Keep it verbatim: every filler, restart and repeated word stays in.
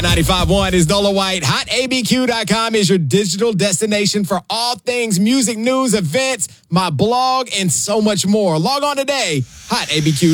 Hot ninety-five point one is Nola White. Hot A B Q dot com is your digital destination for all things music, news, events, my blog, and so much more. Log on today, hot A B Q.